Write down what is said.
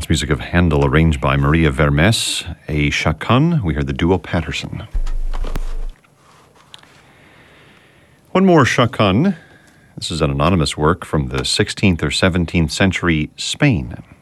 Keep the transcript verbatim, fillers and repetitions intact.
That's music of Handel, arranged by Maria Vermes. A Chaconne, we heard the duo Patterson. One more Chaconne. This is an anonymous work from the sixteenth or seventeenth century Spain.